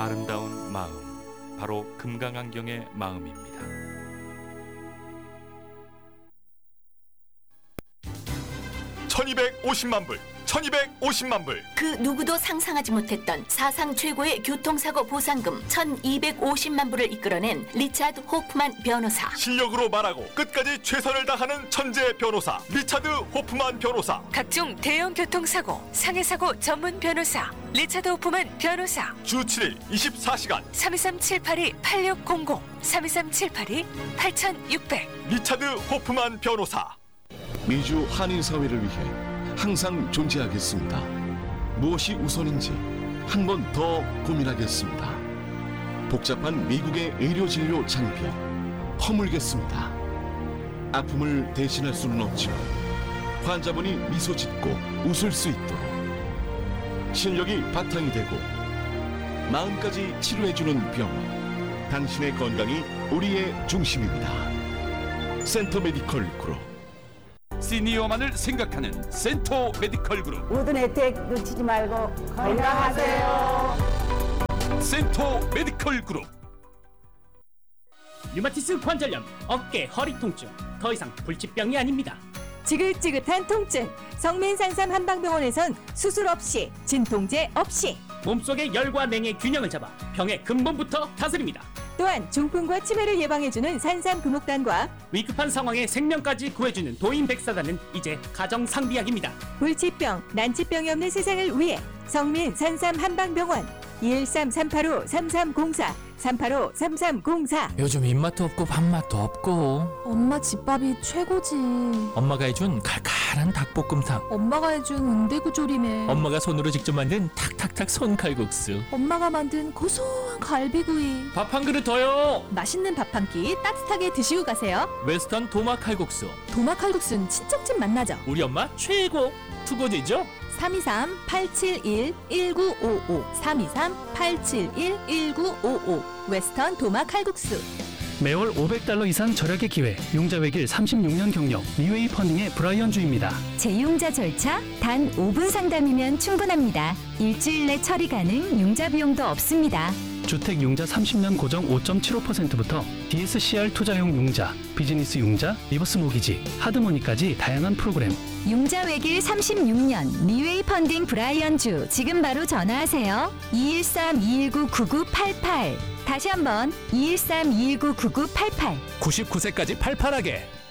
아름다운 마음, 바로 금강안경의 마음입니다. $1250만, 1250만 불. 그 누구도 상상하지 못했던 사상 최고의 교통사고 보상금 1250만 불을 이끌어낸 리차드 호프만 변호사. 실력으로 말하고 끝까지 최선을 다하는 천재 변호사 리차드 호프만 변호사. 각종 대형 교통사고, 상해사고 전문 변호사 리차드 호프만 변호사. 주 7일 24시간 323-782-8600 323-782-8600 리차드 호프만 변호사. 미주 한인 사회를 위해 항상 존재하겠습니다. 무엇이 우선인지 한 번 더 고민하겠습니다. 복잡한 미국의 의료진료 장벽 허물겠습니다. 아픔을 대신할 수는 없지만 환자분이 미소 짓고 웃을 수 있도록 실력이 바탕이 되고 마음까지 치료해주는 병원, 당신의 건강이 우리의 중심입니다. 센터 메디컬 그룹. 시니어만을 생각하는 센터 메디컬 그룹. 모든 혜택 놓치지 말고 건강하세요. 센터 메디컬 그룹. 류마티스 관절염, 어깨, 허리 통증, 더 이상 불치병이 아닙니다. 지긋지긋한 통증, 성민산삼 한방병원에선 수술 없이, 진통제 없이 몸속의 열과 냉의 균형을 잡아 병의 근본부터 다스립니다. 또한 중풍과 치매를 예방해주는 산삼 금옥단과 위급한 상황에 생명까지 구해주는 도인백사단은 이제 가정상비약입니다. 불치병, 난치병이 없는 세상을 위해 성민 산삼 한방병원 213-385-3304 385-3304. 요즘 입맛도 없고 밥맛도 없고. 엄마 집밥이 최고지. 엄마가 해준 칼칼한 닭볶음탕. 엄마가 해준 은대구조림에. 엄마가 손으로 직접 만든 탁탁탁 손칼국수. 엄마가 만든 고소한 갈비구이. 밥 한 그릇 더요. 맛있는 밥 한 끼 따뜻하게 드시고 가세요. 웨스턴 도마 칼국수. 도마 칼국수는 친척집 맛나죠. 우리 엄마 최고. 투고지죠? 323-871-1955 323-871-1955 웨스턴 도마 칼국수. 매월 $500 이상 절약의 기회, 융자 외길 36년 경력, 리웨이 펀딩의 브라이언주입니다. 재융자 절차 단 5분 상담이면 충분합니다. 일주일 내 처리 가능, 융자 비용도 없습니다. 주택 융자 30년 고정 5.75%부터 DSCR 투자용 융자, 비즈니스 융자, 리버스 모기지, 하드머니까지 다양한 프로그램. 융자 외길 36년 리웨이 펀딩 브라이언주. 지금 바로 전화하세요. 213-219-9988 다시 한번 213-219-9988 99세까지 팔팔하게